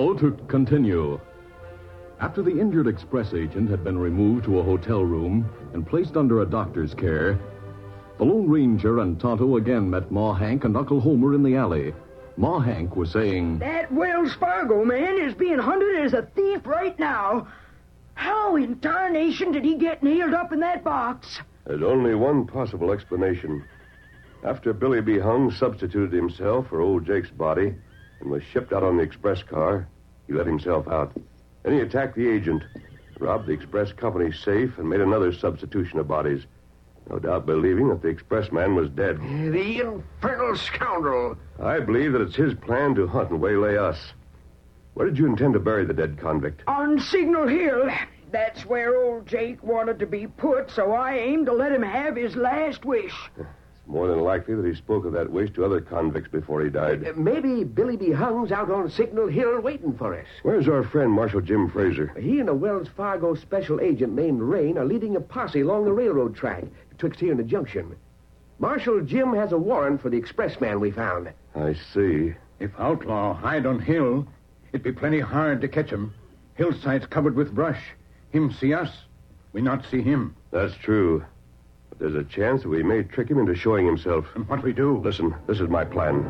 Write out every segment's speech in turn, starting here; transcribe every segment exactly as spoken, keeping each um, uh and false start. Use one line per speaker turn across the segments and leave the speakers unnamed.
now to continue. After the injured express agent had been removed to a hotel room and placed under a doctor's care, the Lone Ranger and Tonto again met Ma Hank and Uncle Homer in the alley. Ma Hank was saying,
"That Wells Fargo man is being hunted as a thief right now. How in tarnation did he get nailed up in that box?"
There's only one possible explanation. After Billy B. Hung substituted himself for old Jake's body and was shipped out on the express car, he let himself out. Then he attacked the agent, robbed the express company's safe, and made another substitution of bodies. No doubt believing that the express man was dead.
The infernal scoundrel.
I believe that it's his plan to hunt and waylay us. Where did you intend to bury the dead convict?
On Signal Hill. That's where old Jake wanted to be put, so I aimed to let him have his last wish.
It's more than likely that he spoke of that wish to other convicts before he died.
Uh, maybe Billy B. Hung's out on Signal Hill waiting for us.
Where's our friend, Marshal Jim Fraser?
He and a Wells Fargo special agent named Rain are leading a posse along the railroad track betwixt here and the junction. Marshal Jim has a warrant for the expressman we found.
I see.
If outlaw hide on hill, it'd be plenty hard to catch him. Hillside's covered with brush. Him see us, we not see him.
That's true. But there's a chance that we may trick him into showing himself.
And what we do?
Listen, this is my plan.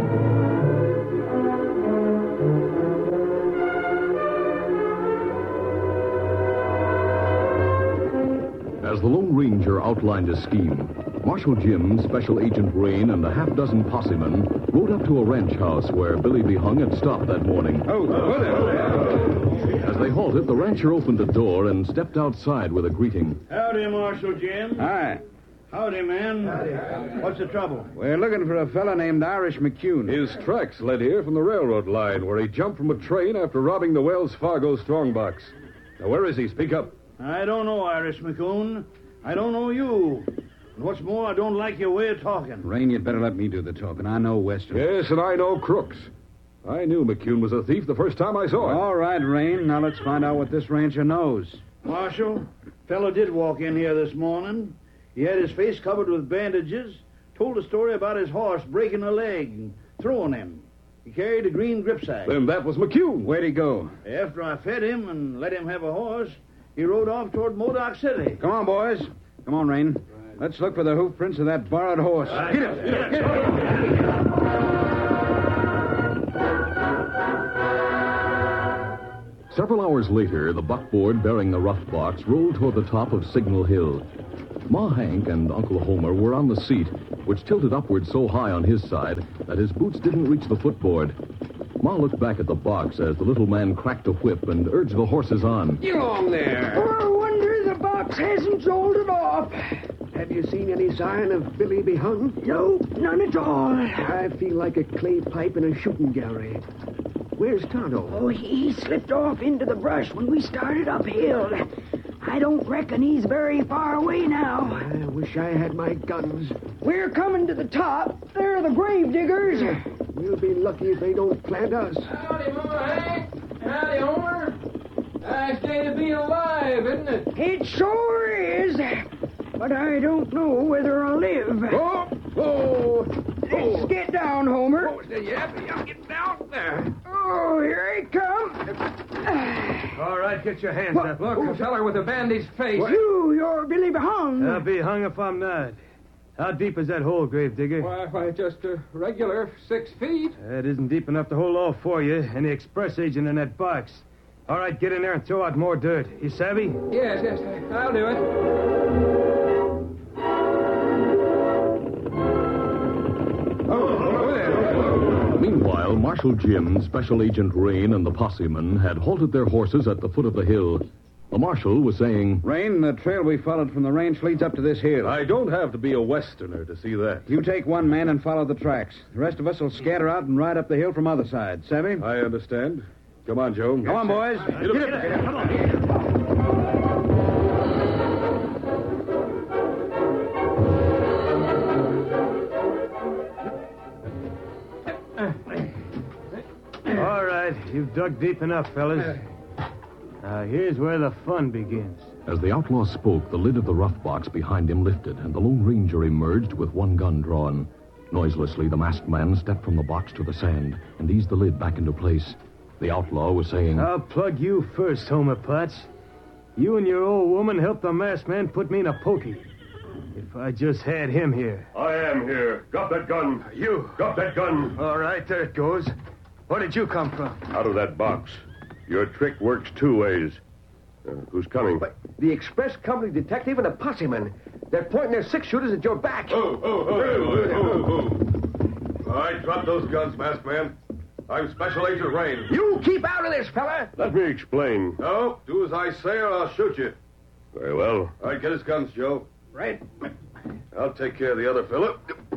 As the Lone Ranger outlined his scheme, Marshal Jim, Special Agent Rain, and a half dozen possemen rode up to a ranch house where Billy B. Hung had stopped that morning.
Oh, oh, there.
As they halted, the rancher opened a door and stepped outside with a greeting.
Howdy, Marshal Jim.
Hi.
Howdy, man. Howdy. What's the trouble?
We're looking for a fella named Irish McCune.
His tracks led here from the railroad line, where he jumped from a train after robbing the Wells Fargo strongbox. Now, where is he? Speak up.
I don't know, Irish McCoon. I don't know you. And what's more, I don't like your way of talking.
Rain, you'd better let me do the talking. I know Western.
Yes, and I know Crooks. I knew McCune was a thief the first time I saw him.
All right, Rain. Now let's find out what this rancher knows.
Marshal, fellow did walk in here this morning. He had his face covered with bandages, told a story about his horse breaking a leg and throwing him. He carried a green gripsack.
Then that was McCune.
Where'd he go?
After I fed him and let him have a horse, he rode off toward Modoc City.
Come on, boys. Come on, Rain. Let's look for the hoof prints of that borrowed horse.
Right.
Get him. Get him.
Several hours later, the buckboard bearing the rough box rolled toward the top of Signal Hill. Ma Hank and Uncle Homer were on the seat, which tilted upward so high on his side that his boots didn't reach the footboard. Ma looked back at the box as the little man cracked a whip and urged the horses on.
Get along there.
Oh, I wonder the box hasn't jolted off.
Have you seen any sign of Billy B. Hung?
No, none at all.
I feel like a clay pipe in a shooting gallery. Where's Tonto?
Oh, he slipped off into the brush when we started uphill. I don't reckon he's very far away now.
I wish I had my guns.
We're coming to the top. There are the grave diggers.
We'll be lucky if they don't plant us.
Howdy, Ma Hank. Howdy, Homer. Nice day to be alive, isn't it?
It sure is. But I don't know whether I'll live.
Oh, oh,
Let's get down, Homer.
oh, yeah, yeah, get down there.
Oh, here I come.
All right, get your hands up.
Look, a feller with a bandaged face.
You, you're Billy Bahung.
I'll be hung if I'm not. How deep is that hole, grave digger?
Why, why, just a regular six feet.
That isn't deep enough to hold all for you and the express agent in that box. All right, get in there and throw out more dirt. You savvy?
Yes, yes, I'll do it.
Meanwhile, Marshal Jim, Special Agent Rain, and the possemen had halted their horses at the foot of the hill. The marshal was saying,
Rain, the trail we followed from the range leads up to this hill.
I don't have to be a Westerner to see that.
You take one man and follow the tracks. The rest of us will scatter out and ride up the hill from other side. Savvy?
I understand. Come on, Joe.
Come on, boys.
Get up.
Get up. Come on.
All right, you've dug deep enough, fellas. Now, here's where the fun begins.
As the outlaw spoke, the lid of the rough box behind him lifted, and the Lone Ranger emerged with one gun drawn. Noiselessly, the masked man stepped from the box to the sand and eased the lid back into place. The outlaw was saying,
I'll plug you first, Homer Potts. You and your old woman helped the masked man put me in a pokey. If I just had him here.
I am here. Drop that gun.
You.
Drop that gun.
All right, there it goes. Where did you come from?
Out of that box. Your trick works two ways. Uh, who's coming?
But the express company detective and a posseman. They're pointing their six-shooters at your back.
Oh, oh, oh, oh, oh, oh. All right, drop those guns, masked man. I'm Special Agent Rain.
You keep out of this, fella.
Let me explain.
No, do as I say or I'll shoot you.
Very well.
All right, get his guns, Joe.
Right.
I'll take care of the other fella.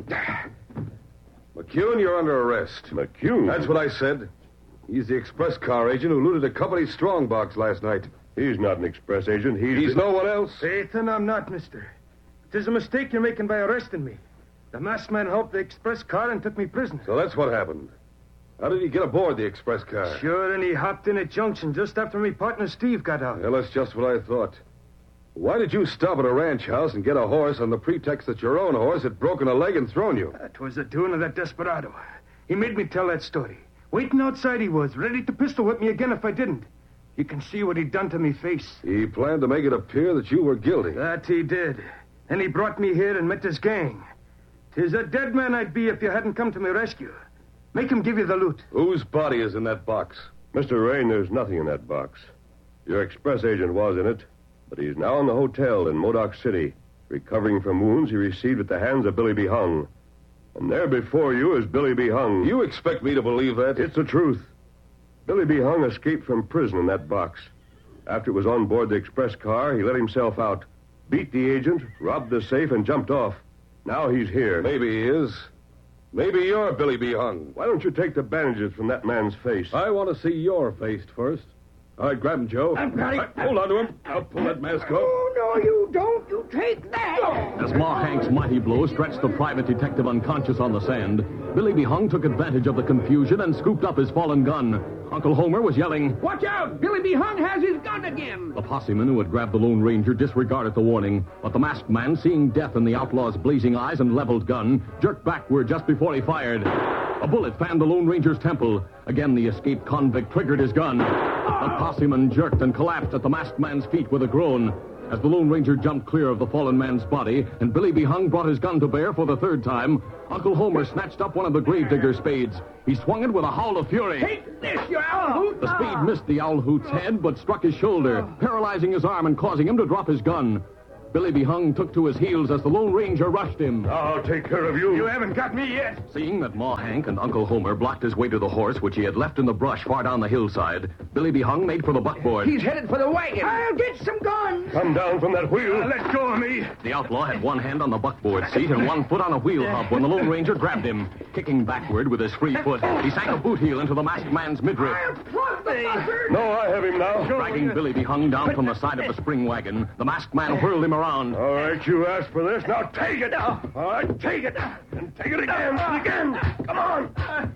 McCune, you're under arrest.
McCune?
That's what I said. He's the express car agent who looted a company strongbox last night.
He's not an express agent. He's...
He's
the...
no one else.
Satan, I'm not, mister. It is a mistake you're making by arresting me. The masked man helped the express car and took me prisoner.
So that's what happened. How did he get aboard the express car?
Sure, and he hopped in at Junction just after me partner Steve got out.
Well, that's just what I thought. Why did you stop at a ranch house and get a horse on the pretext that your own horse had broken a leg and thrown you?
That was the doing of that desperado. He made me tell that story. Waiting outside he was, ready to pistol whip me again if I didn't. You can see what he'd done to me face.
He planned to make it appear that you were guilty.
That he did. Then he brought me here and met his gang. 'Tis a dead man I'd be if you hadn't come to my rescue. Make him give you the loot.
Whose body is in that box?
Mister Rain, there's nothing in that box. Your express agent was in it, but he's now in the hotel in Modoc City, recovering from wounds he received at the hands of Billy B. Hung. And there before you is Billy B. Hung.
You expect me to believe that?
It's the truth. Billy B. Hung escaped from prison in that box. After it was on board the express car, he let himself out, beat the agent, robbed the safe, and jumped off. Now he's here.
Maybe he is. Maybe you're Billy B. Hung.
Why don't you take the bandages from that man's face?
I want to see your face first. All right, grab him, Joe.
I've got him.
All right, hold on to him. I'll pull that mask off.
Oh, no, you don't. You take that.
As Ma Hank's mighty blow stretched the private detective unconscious on the sand, Billy B. Hung took advantage of the confusion and scooped up his fallen gun. Uncle Homer was yelling,
Watch out! Billy B. Hung has his gun again.
The posseman who had grabbed the Lone Ranger disregarded the warning, but the masked man, seeing death in the outlaw's blazing eyes and leveled gun, jerked backward just before he fired. A bullet fanned the Lone Ranger's temple. Again, the escaped convict triggered his gun. The posseman jerked and collapsed at the masked man's feet with a groan. As the Lone Ranger jumped clear of the fallen man's body, and Billy B. Hung brought his gun to bear for the third time, Uncle Homer snatched up one of the gravedigger's spades. He swung it with a howl of fury.
Take this, you owl hoot!
The spade missed the owl hoot's head, but struck his shoulder, paralyzing his arm and causing him to drop his gun. Billy B. Hung took to his heels as the Lone Ranger rushed him.
I'll take care of you.
You haven't got me yet.
Seeing that Ma Hank and Uncle Homer blocked his way to the horse, which he had left in the brush far down the hillside, Billy B. Hung made for the buckboard.
He's headed for the wagon.
I'll get some guns.
Come down from that wheel.
Uh, let go of me.
The outlaw had one hand on the buckboard seat and one foot on a wheel hub when the Lone Ranger grabbed him. Kicking backward with his free foot, he sank a boot heel into the masked man's midriff.
I'll plug the buzzard.
No, I have him now.
Dragging Billy B. Hung down from the side of the spring wagon, the masked man whirled him around.
All right, you asked for this. Now take it. All right, take it. And take it again and again. Come on.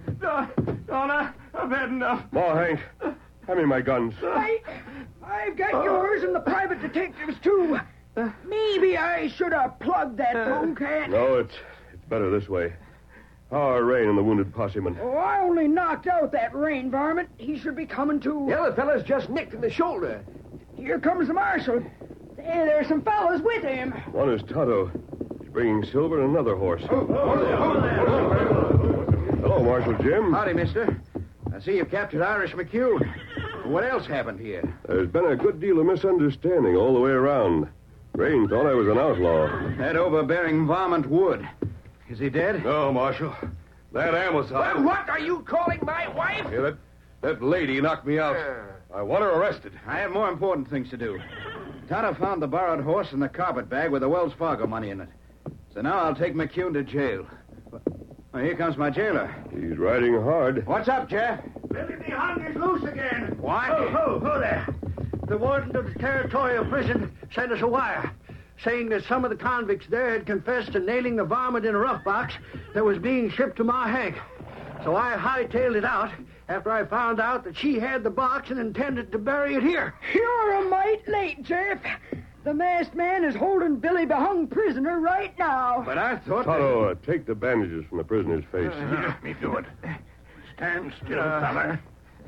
Donna, I've had enough.
Ma Hank, hand me my guns.
I, I've got yours and the private detectives, too. Maybe I should have plugged that boomcat.
No, it's it's better this way. How are Rain and the wounded posseman?
Oh, I only knocked out that rain varmint. He should be coming to.
The other fella's just nicked in the shoulder.
Here comes the marshal. Hey, there's some fellas with him.
One is Tonto. He's bringing Silver and another horse. Hello, Marshal Jim.
Howdy, mister. I see you've captured Irish McCune. What else happened here?
There's been a good deal of misunderstanding all the way around. Rain thought I was an outlaw.
That overbearing varmint Wood. Is he dead?
No, Marshal. That Amosine.
Well, what are you calling my wife?
Yeah, that, that lady knocked me out. I want her arrested.
I have more important things to do. Tonto found the borrowed horse in the carpet bag with the Wells Fargo money in it. So now I'll take McCune to jail. Well, here comes my jailer.
He's riding hard.
What's up, Jeff?
Billy B. Hung is loose again.
What?
Ho, ho, ho there. The warden of the territorial prison sent us a wire saying that some of the convicts there had confessed to nailing the varmint in a rough box that was being shipped to Ma Hank. So I hightailed it out after I found out that she had the box and intended to bury it here.
You're a mite late, Jeff. The masked man is holding Billy B. Hung prisoner right now.
But I thought...
Tonto, uh, take the bandages from the prisoner's face.
Uh, me do it. Stand still, fella.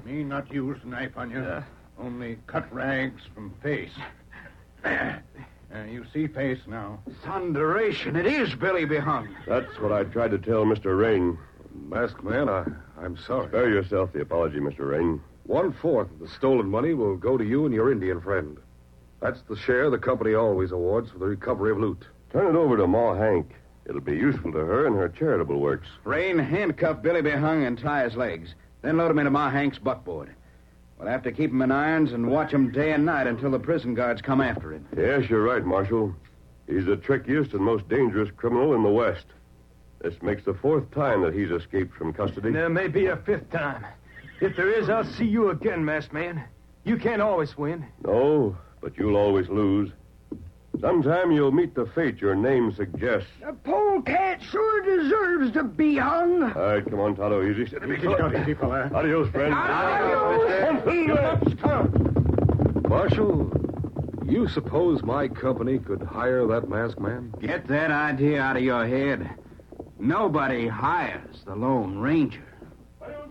Me not use knife on you. Uh, Only cut rags from face. There. Uh, you see face now.
Thunderation, it is Billy Behung.
That's what I tried to tell Mister Rain.
Masked man, I, I'm sorry.
Spare yourself the apology, Mister Rain.
One-fourth of the stolen money will go to you and your Indian friend. That's the share the company always awards for the recovery of loot.
Turn it over to Ma Hank. It'll be useful to her in her charitable works.
Rain, handcuff Billy Behung and tie his legs. Then load him into Ma Hank's buckboard. We'll have to keep him in irons and watch him day and night until the prison guards come after him.
Yes, you're right, Marshal. He's the trickiest and most dangerous criminal in the West. This makes the fourth time that he's escaped from custody.
There may be a fifth time. If there is, I'll see you again, masked man. You can't always win.
No, but you'll always lose. Sometime you'll meet the fate your name suggests.
The polecat sure deserves to be hung.
All right, come on, Tonto. Easy. Steady.
Easy, fella.
Adios, friend.
Adios.
Marshal, you suppose my company could hire that masked man?
Get that idea out of your head. Nobody hires the Lone Ranger.